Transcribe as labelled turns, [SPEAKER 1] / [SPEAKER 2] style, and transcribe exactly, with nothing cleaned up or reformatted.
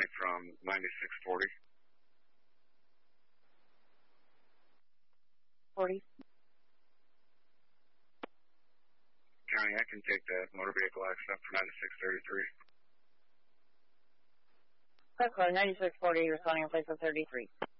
[SPEAKER 1] County from ninety-six forty.
[SPEAKER 2] forty.
[SPEAKER 1] County, I can take that motor vehicle accident for ninety-six thirty-three.
[SPEAKER 2] Car ninety-six forty, responding in place of thirty-three.